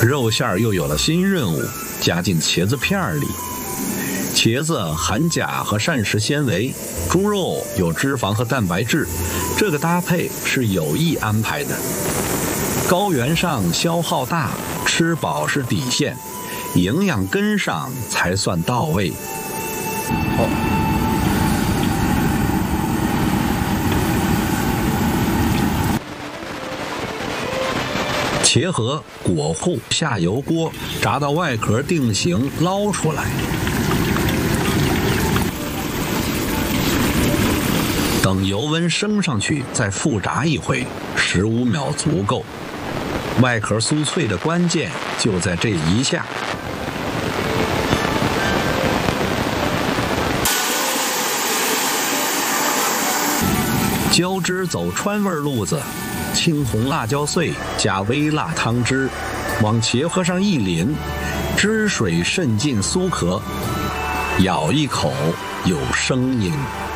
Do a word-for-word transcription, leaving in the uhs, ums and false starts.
肉馅儿又有了新任务，加进茄子片里。茄子含钾和膳食纤维，猪肉有脂肪和蛋白质，这个搭配是有意安排的。高原上消耗大，吃饱是底线，营养跟上才算到位。哦，茄盒裹糊，下油锅炸到外壳定型，捞出来。等油温升上去，再复炸一回，十五秒足够。外壳酥脆的关键就在这一下。浇汁走川味路子，青红辣椒碎加微辣汤汁，往茄盒上一淋，汁水渗进酥壳，咬一口有声音。